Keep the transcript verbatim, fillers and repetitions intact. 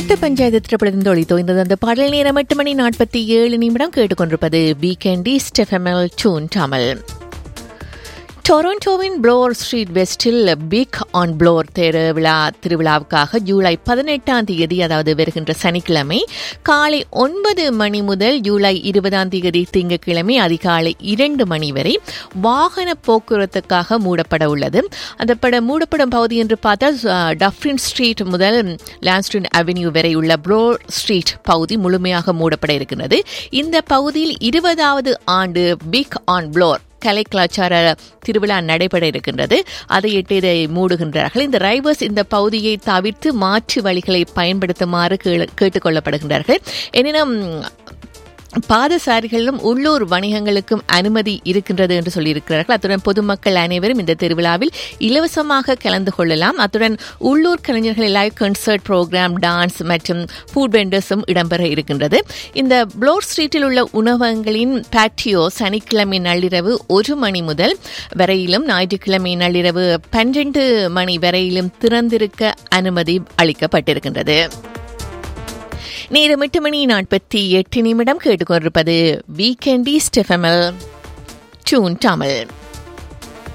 கட்ட பஞ்சாயத்து திரைப்படத்தின் தொழில் தோய்ந்தது அந்த பாடல் நேரம் எட்டு மணி நாற்பத்தி ஏழு நிமிடம் கேட்டுக்கொண்டிருப்பது weekend east எஃப்எம்எல் Doon Tamil. டொரண்டோவின் floor street வெஸ்டில் big on floor திருவிழா திருவிழாவுக்காக ஜூலை பதினெட்டாம் தேதி அதாவது வருகின்ற சனிக்கிழமை காலை ஒன்பது மணி முதல் ஜூலை இருபதாம் தேதி திங்கட்கிழமை அதிகாலை இரண்டு மணி வரை வாகன போக்குவரத்துக்காக மூடப்பட உள்ளது. அந்த பட மூடப்படும் பகுதி என்று பார்த்தால் டஃப்ரின் ஸ்ட்ரீட் முதல் லான்ஸ்டன் அவென்யூ வரை உள்ள ப்ளோர் ஸ்ட்ரீட் பகுதி முழுமையாக மூடப்பட இருக்கிறது. இந்த பகுதியில் இருபதாவது ஆண்டு பிக் ஆன் ப்ளோர் கலை கலாச்சார திருவிழா நடைபெற இருக்கின்றது. அதையிட்டு இதை மூடுகின்றார்கள். இந்த டிரைவர்ஸ் இந்த பகுதியை தவிர்த்து மாற்று வழிகளை பயன்படுத்துமாறு கேட்டுக் கொள்ளப்படுகின்றார்கள். எனினும் பாதசாரிகளிலும் உள்ளூர் வணிகங்களுக்கும் அனுமதி இருக்கின்றது என்று சொல்லியிருக்கிறார்கள். அத்துடன் பொதுமக்கள் அனைவரும் இந்த திருவிழாவில் இலவசமாக கலந்து கொள்ளலாம். அத்துடன் உள்ளூர் கலைஞர்கள் லைவ் கன்சர்ட் ப்ரோக்ராம், டான்ஸ் மற்றும் ஃபுட் வெண்டர்ஸும் இடம்பெற இருக்கின்றது. இந்த ப்ளோர் ஸ்ட்ரீட்டில் உள்ள உணவகங்களின் பேட்டியோ சனிக்கிழமை நள்ளிரவு ஒரு மணி முதல் வரையிலும் ஞாயிற்றுக்கிழமை நள்ளிரவு பன்னிரண்டு மணி வரையிலும் திறந்திருக்க அனுமதி அளிக்கப்பட்டிருக்கின்றது. நேரம் எட்டு மணி நாற்பத்தி எட்டு நிமிடம் கேட்டுக்கொண்டிருப்பது வீக்கெண்ட் ஈஸ்ட் எஃப்எம்எல் டூன் தமிழ்.